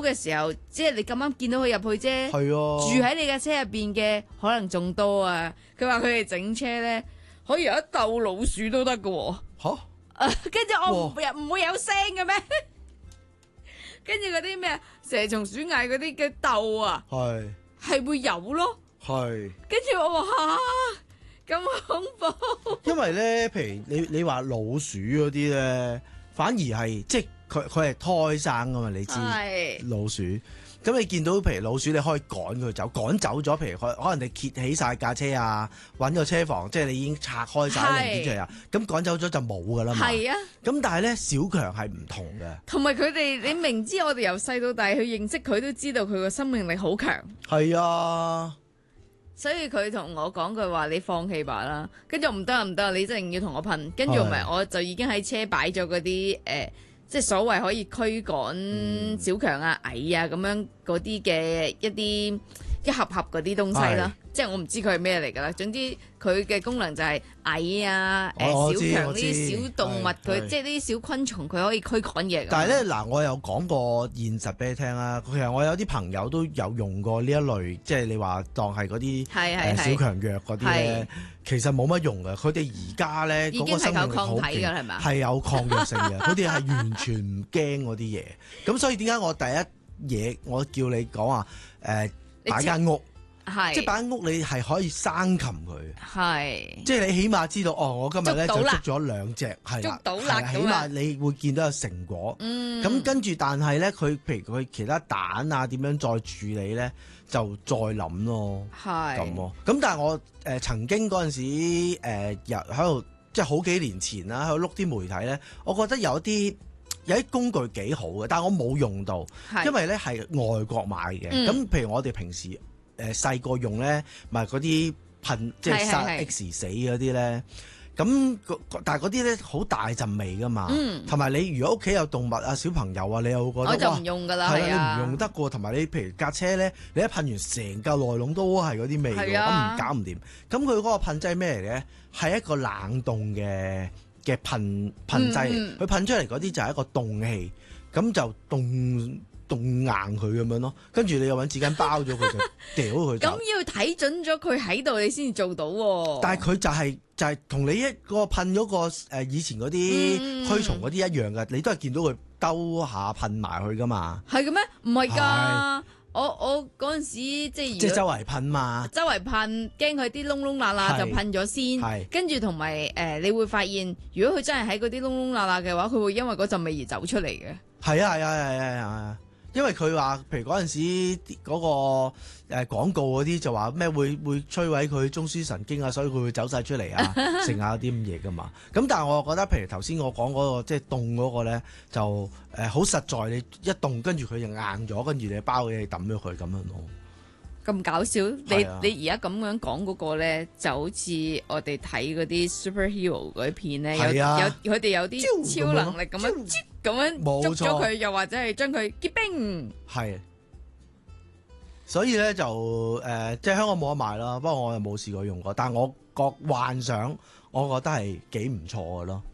嘅時候，即係你咁啱見到佢入去啫。 係啊， 住喺你嘅車入邊嘅可能仲多啊！佢話佢哋整車咧可以有一竇老鼠都得㗎喎。 嚇跟住我唔會有聲嘅咩？跟住嗰啲咩蛇蟲鼠蟻嗰啲嘅竇啊，係會有咯。 係。 跟住我話嚇咁恐怖。 因為咧，譬如你話老鼠嗰啲咧，反而係即係佢係胎生噶嘛，你知老鼠。咁你見到譬如老鼠，你可以趕佢走，趕走咗。譬如可能你揭起晒架車啊，揾個車房，即係你已經拆開晒零件出嚟啊。咁趕走咗就冇噶啦嘛。係啊。咁但係咧，小強係唔同嘅。同埋佢哋，你明知我哋由細到大去認識佢，都知道佢個生命力好強。係啊。所以佢同我講句話：你放棄吧啦。跟住唔得唔得，你一定要同我噴。跟住我就已經喺車擺咗嗰啲即係所謂可以驅趕小強啊、蟻啊咁樣嗰啲嘅一盒盒嗰啲東西啦。即係我唔知佢係咩嚟㗎啦。總之佢嘅功能就係蟻啊、小強呢啲小動物，佢即係呢啲小昆蟲，佢可以驅趕嘢。但係咧嗱，我有講過現實俾你聽啦。其實我有啲朋友都有用過呢一類，即係你話當係嗰啲小強藥嗰啲咧，其實冇乜用嘅。佢哋而家咧嗰個生命力好勁，係有抗藥性嘅。佢哋係完全唔驚嗰啲嘢。咁所以點解我第一嘢我叫你講話擺間屋？即係擺間屋，你係可以生擒佢，即係你起碼知道我今日咧就捉咗2隻，係啦，起碼你會見到有成果。咁跟住，但係咧佢譬如佢其他蛋啊點樣再處理咧，就再諗咯，咁咯。咁但係我曾經嗰陣時喺度，即係好幾年前啦，喺度碌啲媒體咧，我覺得有啲工具幾好嘅，但係我冇用到，因為咧係外國買嘅。咁譬如我哋平時細個用咧，咪嗰啲噴即係殺 X 死嗰啲咧，咁但係嗰啲咧好大陣味噶嘛，同埋你如果屋企有動物啊、小朋友啊，你又會覺得我就唔用噶啦，係啊，你唔用得過，同埋你譬如架車咧，你一噴完成架內籠都係嗰啲味嘅，咁唔搞唔掂。咁佢嗰個噴劑咩嚟嘅？係一個冷凍嘅噴劑，佢噴出嚟嗰啲就係一個凍氣，咁就凍硬佢咁樣咯，跟住你又揾紙巾包咗佢就掉佢。咁要睇準咗佢喺度，你先至做到喎。但係佢就係同你一個噴咗個以前嗰啲驅蟲嗰啲一樣嘅，你都係見到佢兜下噴埋去噶嘛。係嘅咩？唔係㗎。我嗰陣時即係周圍噴嘛，周圍噴，驚佢啲窿窿罅罅就噴咗先，跟住同埋你會發現，如果佢真係喺嗰啲窿窿罅罅嘅話，佢會因為嗰陣味而走出嚟嘅。係啊，因為佢話，譬如嗰陣時嗰個廣告嗰啲就話咩會摧毀佢中樞神經啊，所以佢會走晒出嚟啊，剩下啲咁嘢噶嘛。咁但係我覺得，譬如頭先我講嗰個即係凍嗰個咧，就好實在，你一凍跟住佢就硬咗，跟住你包嘢抌咗佢咁樣咯。咁搞笑！你而家咁樣講嗰個咧，就好似我哋睇嗰啲 superhero 嗰啲片咧，佢哋有啲超能力咁樣捉咗佢，又或者係將佢結冰。係，所以咧就即係香港冇得賣啦。不過我又冇試過用過，但係我個幻想，我覺得係幾唔錯嘅咯。